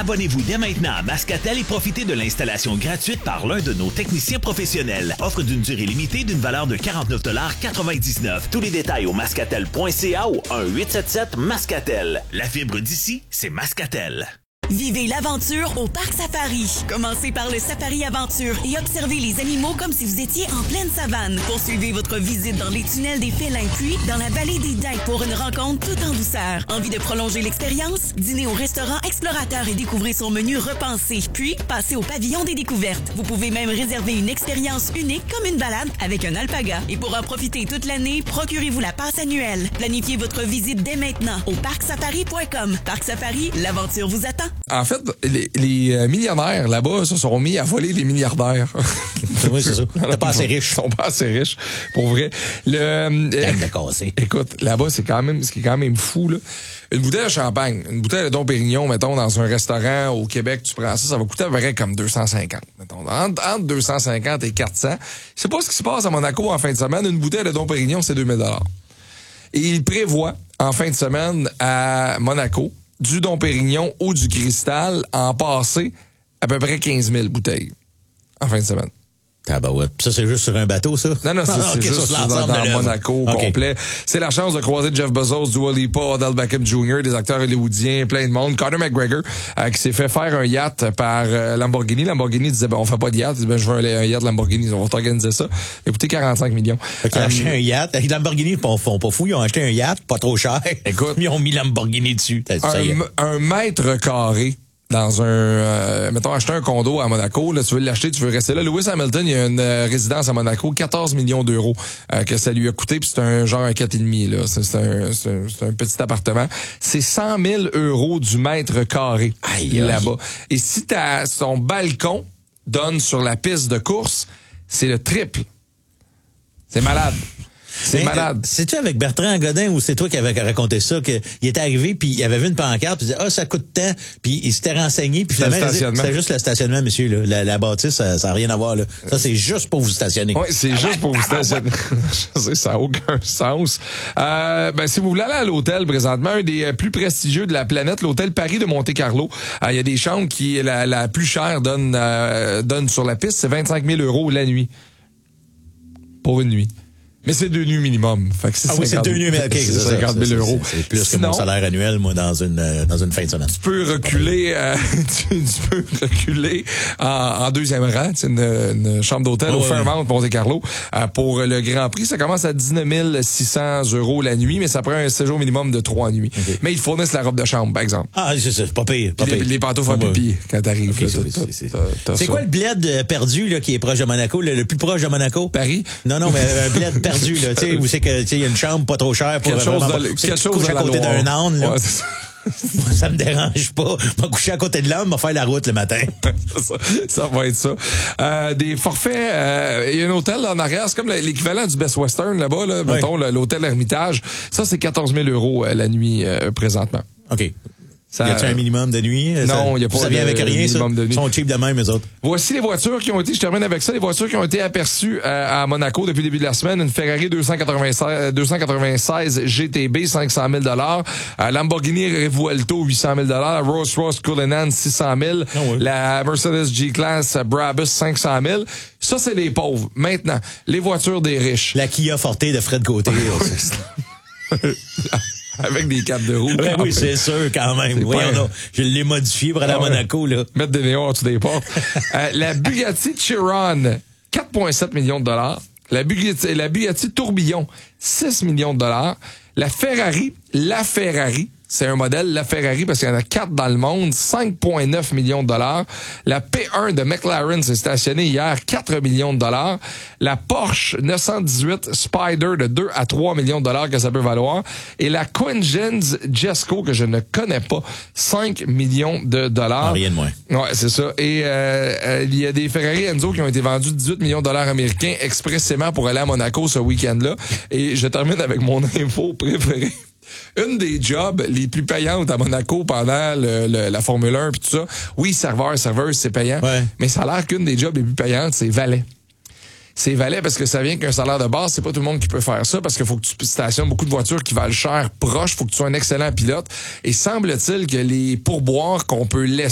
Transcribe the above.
Abonnez-vous dès maintenant à Mascatel et profitez de l'installation gratuite par l'un de nos techniciens professionnels. Offre d'une durée limitée d'une valeur de 49,99 $. Tous les détails au mascatel.ca ou 1-877-Mascatel. La fibre d'ici, c'est Mascatel. Vivez l'aventure au Parc Safari. Commencez par le Safari Aventure et observez les animaux comme si vous étiez en pleine savane. Poursuivez votre visite dans les tunnels des félins, puis dans la vallée des daims pour une rencontre tout en douceur. Envie de prolonger l'expérience? Dînez au restaurant Explorateur et découvrez son menu repensé. Puis, passez au pavillon des découvertes. Vous pouvez même réserver une expérience unique comme une balade avec un alpaga. Et pour en profiter toute l'année, procurez-vous la passe annuelle. Planifiez votre visite dès maintenant au parcsafari.com. Parc Safari, l'aventure vous attend. En fait, les millionnaires là-bas se sont mis à voler les milliardaires. Oui, c'est ça. T'es pas assez riche. Ils sont pas assez riches, pour vrai. Écoute, là-bas, ce qui est quand même fou, là. Une bouteille de champagne, une bouteille de Dom Pérignon, mettons, dans un restaurant au Québec, tu prends ça va coûter à peu près comme 250. Mettons, entre 250 et 400. Je sais pas ce qui se passe à Monaco en fin de semaine. Une bouteille de Dom Pérignon, c'est 2000 $. Et il prévoit, en fin de semaine, à Monaco, du Dom Pérignon ou du Cristal en passer à peu près 15 000 bouteilles en fin de semaine. Ah bah ouais. Ça, c'est juste sur un bateau, ça? Non, c'est juste dans Monaco complet. C'est la chance de croiser Jeff Bezos, Dua Lipa, Odell Beckham Jr., des acteurs hollywoodiens, plein de monde. Conor McGregor, qui s'est fait faire un yacht par Lamborghini. Lamborghini disait, on fait pas de yacht. Il dit, je veux un yacht Lamborghini. On va t'organiser ça. Il a coûté 45 millions. Ils ont acheté un yacht. Lamborghini, ils font pas fou. Ils ont acheté un yacht, pas trop cher. Écoute. Ils ont mis Lamborghini dessus. Un mètre carré. Dans mettons, acheter un condo à Monaco, là, tu veux l'acheter, tu veux rester là. Lewis Hamilton, il y a une résidence à Monaco, 14 millions d'euros que ça lui a coûté, puis c'est un genre un 4,5, là. C'est un petit appartement. C'est 100 000 € du mètre carré là-bas. Et si son balcon donne sur la piste de course, c'est le triple. C'est malade. C'est malade. C'est-tu avec Bertrand Godin ou c'est toi qui avais raconté ça, qu'il était arrivé puis il avait vu une pancarte puis il disait, ça coûte tant, puis il s'était renseigné puis finalement c'était juste le stationnement, monsieur, là. La bâtisse, ça n'a rien à voir, là. Ça, c'est juste pour vous stationner. Oui, c'est juste pour vous stationner. Je sais, ça n'a aucun sens. Si vous voulez aller à l'hôtel présentement, un des plus prestigieux de la planète, l'hôtel Paris de Monte-Carlo, il y a des chambres qui, la plus chère donne sur la piste, c'est 25 000 € la nuit. Pour une nuit. Mais c'est 2 nuits minimum. Fait que c'est c'est 2 nuits, mais OK. C'est 50 000 €. C'est plus que mon salaire annuel, moi, dans une fin de semaine. Tu peux reculer, en deuxième rang. C'est une chambre d'hôtel au Fairmont Monte-Carlo. Pour le Grand Prix, ça commence à 19 600 € la nuit, mais ça prend un séjour minimum de 3 nuits. Okay. Mais ils fournissent la robe de chambre, par exemple. Ah, c'est pas pire. Les pantoufles à pipi quand t'arrives. Okay, c'est quoi le bled perdu, là, qui est proche de Monaco, le plus proche de Monaco? Paris? Non, mais un bled perdu. Là, tu sais, où c'est que, tu sais, il y a une chambre pas trop chère pour quelque chose à côté d'un âne, là. Ouais, ça me dérange pas. Je vais coucher à côté de l'âne, je vais faire la route le matin. ça va être ça. Des forfaits, il y a un hôtel en arrière, c'est comme l'équivalent du Best Western là-bas, là, mettons, l'hôtel Hermitage. Ça, c'est 14 000 € la nuit présentement. OK. Y a-t-il un minimum de nuit? Non, il n'y a pas ça vient avec rien, ça? De nuit. Ils sont cheap de même, eux autres. Voici les voitures qui ont été, je termine avec ça, les voitures qui ont été aperçues à Monaco depuis le début de la semaine. Une Ferrari 296 GTB, 500 000 $. Lamborghini Revuelto, 800 000 $. Rolls-Royce Cullinan, 600 000 $. La Mercedes G-Class Brabus, 500 000 $. Ça, c'est les pauvres. Maintenant, les voitures des riches. La Kia Forte de Fred Gauthier. Avec des capes de roue. Oui, c'est sûr, quand même. Je l'ai modifié pour aller à Monaco, là. Mettre des néons en dessous des portes. La Bugatti Chiron, 4,7 millions de $. La Bugatti Tourbillon, 6 millions de $. La Ferrari, c'est un modèle, la Ferrari, parce qu'il y en a 4 dans le monde, 5,9 millions de $. La P1 de McLaren s'est stationnée hier, 4 millions de $. La Porsche 918 Spider de 2 à 3 millions de $ que ça peut valoir. Et la Quingens Jesco, que je ne connais pas, 5 millions de $. Rien de moins. Ouais, c'est ça. Et il y a des Ferrari Enzo qui ont été vendus 18 millions de $ américains expressément pour aller à Monaco ce week-end-là. Et je termine avec mon info préférée. Une des jobs les plus payantes à Monaco pendant la Formule 1 puis tout ça, oui, serveuse, c'est payant, mais ça a l'air qu'une des jobs les plus payantes, c'est valet. C'est valet parce que ça vient qu'un salaire de base, c'est pas tout le monde qui peut faire ça parce qu'il faut que tu stationnes beaucoup de voitures qui valent cher proche, faut que tu sois un excellent pilote. Et semble-t-il que les pourboires qu'on peut laisser